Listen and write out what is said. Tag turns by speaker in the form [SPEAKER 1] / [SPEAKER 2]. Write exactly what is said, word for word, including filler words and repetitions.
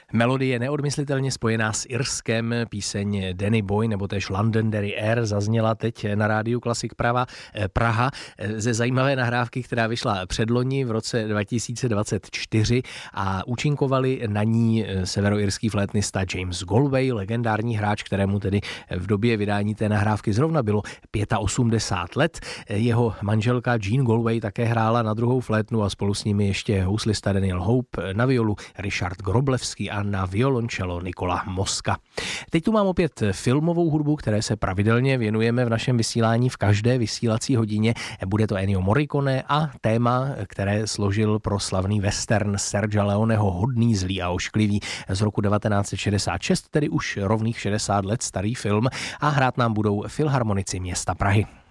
[SPEAKER 1] Melodie neodmyslitelně spojená s Irskem, píseň Danny Boy nebo též Londonderry Air zazněla teď na rádiu Klasik Prava, Praha ze zajímavé nahrávky, která vyšla předloni v roce dva tisíce dvacet čtyři a účinkovali na ní severoirský flétnista James Galway, legendární hráč, kterému tedy v době vydání té nahrávky zrovna bylo osmdesát pět let. Jeho manželka Jean Galway také hrála na druhou flétnu a spolu s nimi ještě houslista Daniel Hope, na violu Richard Groblevský a na violoncello Nikola Mosca. Teď tu mám opět filmovou hudbu, které se pravidelně věnujeme v našem vysílání v každé vysílací hodině. Bude to Ennio Morricone a téma, které složil pro slavný western Sergia Leoneho Hodný, zlý a ošklivý z roku devatenáct set šedesát šest, tedy už rovných šedesát let starý film, a hrát nám budou Filharmonici města Prahy.